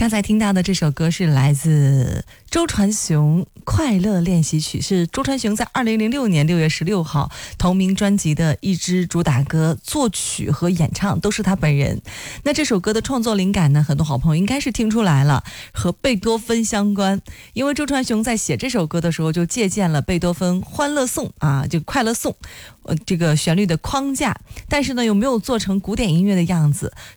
刚才听到的这首歌是来自周传雄《快乐练习曲》，是周传雄在2006年6月16号同名专辑的一支主打歌，作曲和演唱都是他本人。那这首歌的创作灵感呢，很多好朋友应该是听出来了，和贝多芬相关。因为周传雄在写这首歌的时候就借鉴了贝多芬《欢乐颂》就《快乐颂》这个旋律的框架，但是呢又没有做成古典音乐的样子，